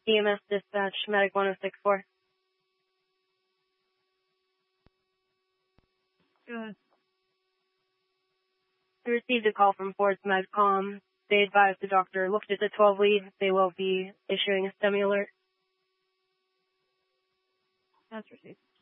EMS dispatch, medic 1064. Good. We received a call from Ford's MedCom. They advised the doctor looked at the 12 lead. They will be issuing a STEMI alert. That's received.